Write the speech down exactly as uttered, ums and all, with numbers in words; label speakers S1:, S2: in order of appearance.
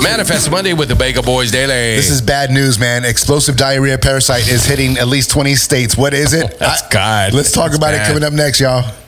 S1: Manifest Monday with the Bagel Boys Daily.
S2: This is bad news, man. Explosive diarrhea parasite is hitting at least twenty states. What is it?
S1: That's
S2: I,
S1: God.
S2: Let's talk
S1: That's
S2: about
S1: bad.
S2: it coming up next, y'all.